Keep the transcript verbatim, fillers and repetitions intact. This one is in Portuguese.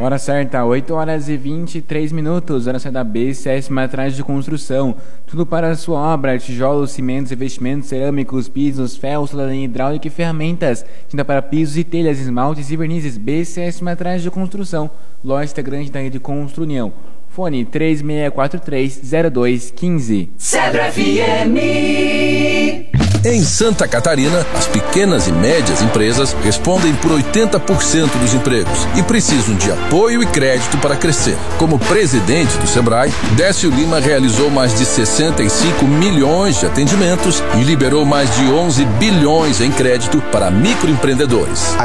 Hora certa, oito horas e vinte e três minutos. Hora certa B C S Materiais de Construção. Tudo para a sua obra: tijolos, cimentos, revestimentos, cerâmicos, pisos, ferros, soldaria hidráulica e ferramentas. Tinta para pisos e telhas, esmaltes e vernizes. B C S Materiais de Construção. Loja grande da Rede Construnião. Fone três seis quatro três, zero dois um cinco. Cedro F M. Em Santa Catarina, as pequenas e médias empresas respondem por oitenta por cento dos empregos e precisam de apoio e crédito para crescer. Como presidente do Sebrae, Décio Lima realizou mais de sessenta e cinco milhões de atendimentos e liberou mais de onze bilhões em crédito para microempreendedores.